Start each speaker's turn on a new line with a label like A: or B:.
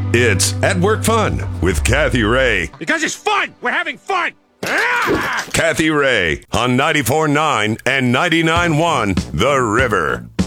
A: It's At Work Fun with Kathy Ray.
B: Because it's fun! We're having fun!
A: Kathy Ray on 94.9 and 99.1 The River.